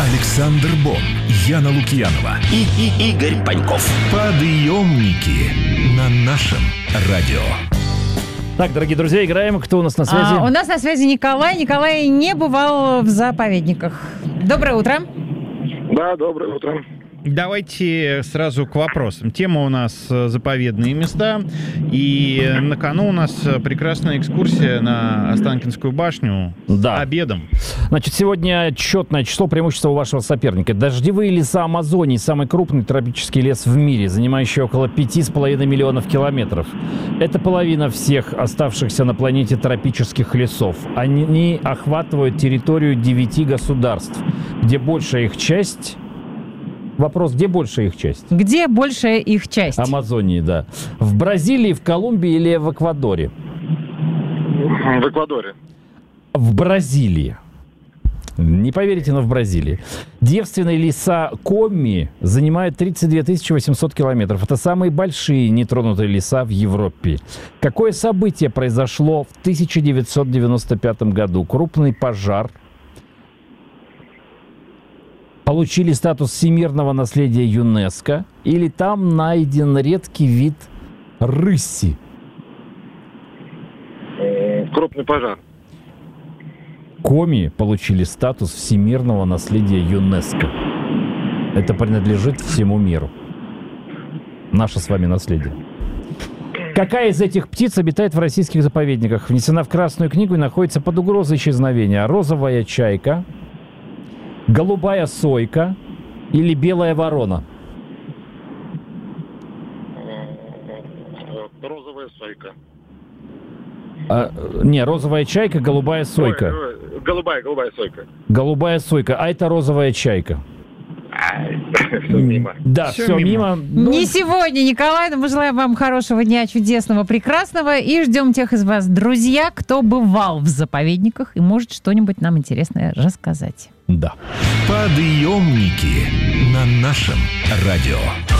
Александр Бон, Яна Лукьянова и Игорь Паньков. Подъемники на нашем радио. Так, дорогие друзья, играем. Кто у нас на связи? У нас на связи Николай. Николай не бывал в заповедниках. Доброе утро. Да, доброе утро. Давайте сразу к вопросам. Тема у нас заповедные места. И на кону у нас прекрасная экскурсия на Останкинскую башню обедом. Значит, сегодня четное число преимущества у вашего соперника. Дождевые леса Амазонии, самый крупный тропический лес в мире, занимающий около 5,5 миллионов километров. Это половина всех оставшихся на планете тропических лесов. Они охватывают территорию 9 государств, где большая их часть... Вопрос, где большая их часть? Где большая их часть? Амазонии, да. В Бразилии, в Колумбии или в Эквадоре? В Эквадоре. В Бразилии. Не поверите, но в Бразилии. Девственные леса Коми занимают 32 800 километров. Это самые большие нетронутые леса в Европе. Какое событие произошло в 1995 году? Крупный пожар. Получили статус всемирного наследия ЮНЕСКО, или там найден редкий вид рыси? Крупный пожар. Коми получили статус всемирного наследия ЮНЕСКО. Это принадлежит всему миру. Наше с вами наследие. Какая из этих птиц обитает в российских заповедниках? Внесена в Красную книгу и находится под угрозой исчезновения. Розовая чайка, голубая сойка или белая ворона? Розовая сойка. Не, розовая чайка, голубая сойка. Голубая сойка. Голубая сойка, а это розовая чайка. Все мимо. Да, все мимо. Не сегодня, Николай, но мы желаем вам хорошего дня, чудесного, прекрасного. И ждем тех из вас, друзья, кто бывал в заповедниках и может что-нибудь нам интересное рассказать. Да. Подъемники на нашем радио.